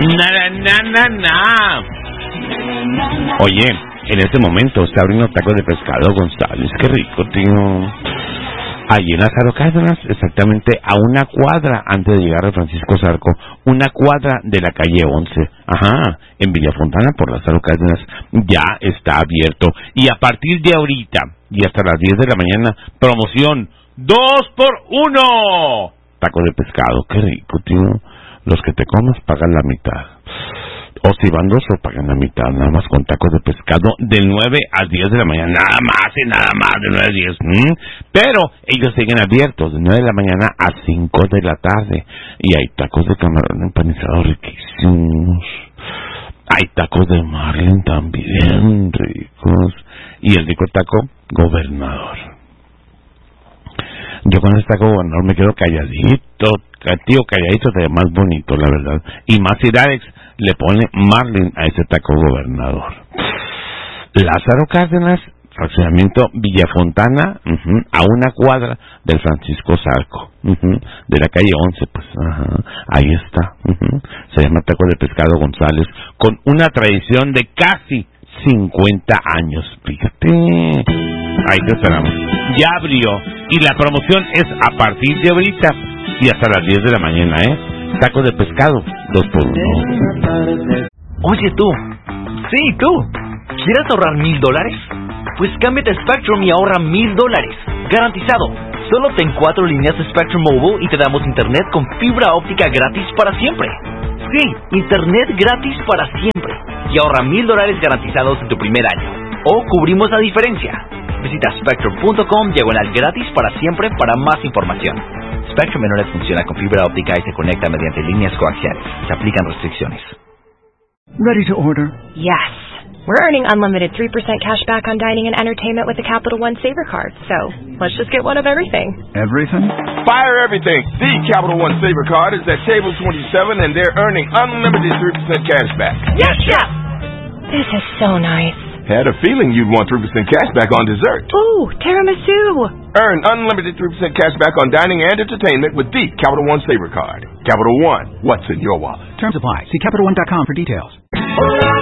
Oye, en este momento está abriendo tacos de pescado González. Qué rico, tío. Allí en Lázaro Cárdenas, exactamente a una cuadra antes de llegar a Francisco Zarco, una cuadra de la calle 11. Ajá, en Villafontana por Lázaro Cárdenas ya está abierto. Y a partir de ahorita y hasta las 10 de la mañana, promoción 2 por 1. Tacos de pescado, qué rico, tío. Los que te comas pagan la mitad. O si van dos, o pagan la mitad, nada más con tacos de pescado de 9 a 10 de la mañana, nada más de 9 a 10. Pero ellos siguen abiertos de 9 de la mañana a 5 de la tarde. Y hay tacos de camarón empanizado riquísimos. Hay tacos de marlin también ricos. Y el rico taco gobernador. Yo con este taco gobernador me quedo calladito, tío, calladito, se ve más bonito, la verdad. Y más si Alex le pone marlin a ese taco gobernador. Lázaro Cárdenas, fraccionamiento Villafontana, a una cuadra del Francisco Zarco, de la calle 11, pues, ahí está. Se llama Taco de Pescado González, con una tradición de casi 50 años, fíjate. Ahí te esperamos. Ya abrió, y la promoción es a partir de ahorita y hasta las 10 de la mañana, Taco de pescado, 2 por 1. Oye tú, sí tú, ¿quieres ahorrar $1,000? Pues cámbiate a Spectrum y ahorra $1,000, garantizado. Solo ten 4 líneas de Spectrum Mobile y te damos internet con fibra óptica gratis para siempre. Sí, internet gratis para siempre. Y ahorra $1,000 garantizados en tu primer año. O cubrimos la diferencia. Visita spectrum.com/gratis para siempre para más información. Spectrum Internet funciona con fibra óptica y se conecta mediante líneas coaxiales. Se aplican restricciones. Ready to order? Yes. We're earning unlimited 3% cash back on dining and entertainment with the Capital One Saver Card. So, let's just get one of everything. Everything? Fire everything. The Capital One Saver Card is at table 27 and they're earning unlimited 3% cash back. Yes, Chef! This is so nice. Had a feeling you'd want 3% cash back on dessert. Ooh, tiramisu! Earn unlimited 3% cash back on dining and entertainment with the Capital One Saver Card. Capital One, what's in your wallet? Terms apply. See CapitalOne.com for details.